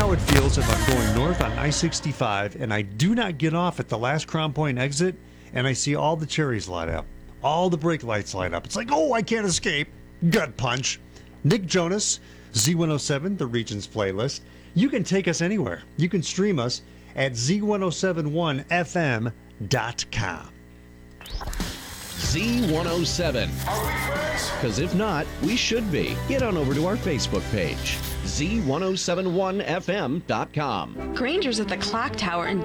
how it feels if I'm going north on I-65 and I do not get off at the last Crown Point exit and I see all the cherries light up, all the brake lights light up. It's like, oh, I can't escape. Gut punch. Nick Jonas, Z107, the Regions playlist. You can take us anywhere. You can stream us at Z1071FM.com. Z107. Because if not, we should be. Get on over to our Facebook page, Z1071FM.com. Granger's at the Clock Tower in